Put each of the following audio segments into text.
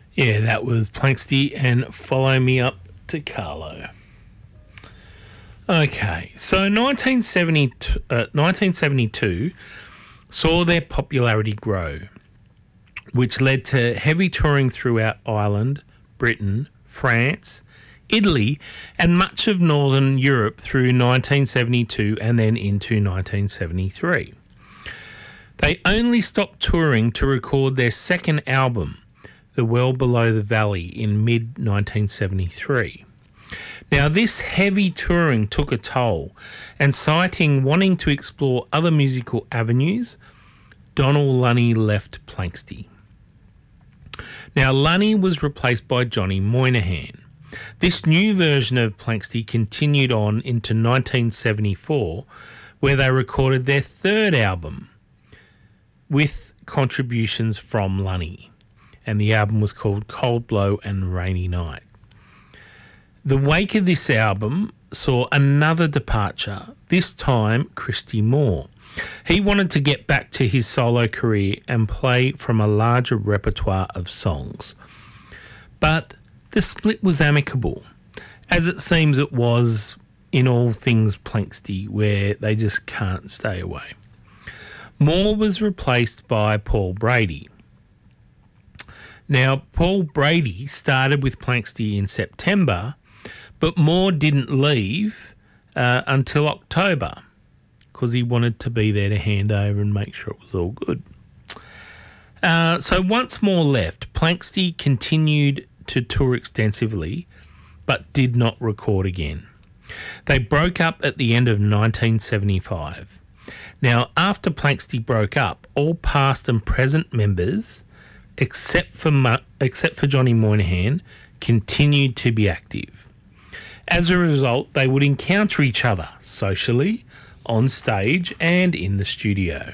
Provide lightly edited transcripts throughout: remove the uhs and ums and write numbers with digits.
Yeah, that was Planksty and Follow Me Up to Carlo. Okay, so 1972 saw their popularity grow, which led to heavy touring throughout Ireland, Britain, France, Italy, and much of Northern Europe through 1972 and then into 1973. They only stopped touring to record their second album, The Well Below the Valley, in mid-1973. Now, this heavy touring took a toll, and citing wanting to explore other musical avenues, Donald Lunny left Planksty. Now, Lunny was replaced by Johnny Moynihan. This new version of Planksty continued on into 1974, where they recorded their third album with contributions from Lunny, and the album was called Cold Blow and Rainy Night. The wake of this album saw another departure, this time Christy Moore. He wanted to get back to his solo career and play from a larger repertoire of songs. But the split was amicable, as it seems it was in all things Planksty, where they just can't stay away. Moore was replaced by Paul Brady. Now, Paul Brady started with Planksty in September, but Moore didn't leave until October because he wanted to be there to hand over and make sure it was all good. So once Moore left, Planksty continued to tour extensively but did not record again. They broke up at the end of 1975. Now, after Planksty broke up, all past and present members, except for Johnny Moynihan, continued to be active. As a result, they would encounter each other socially, on stage and in the studio.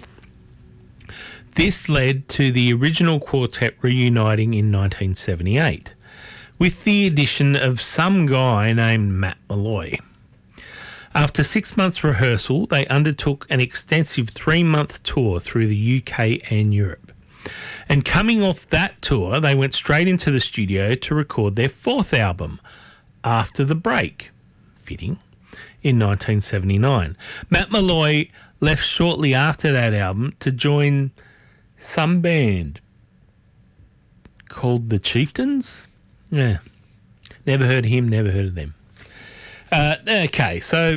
This led to the original quartet reuniting in 1978, with the addition of some guy named Matt Molloy. After 6 months rehearsal, they undertook an extensive 3-month tour through the UK and Europe. And coming off that tour, they went straight into the studio to record their fourth album, After the Break, fitting, in 1979. Matt Molloy left shortly after that album to join some band called The Chieftains. Yeah, never heard of him, never heard of them. Okay, so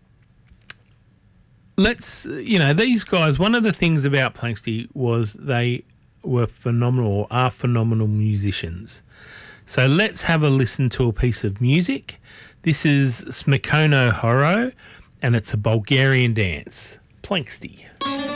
let's, these guys, one of the things about Planksty was they were phenomenal, or are phenomenal musicians. So let's have a listen to a piece of music. This is Smikono Horo, and it's a Bulgarian dance. Planksty.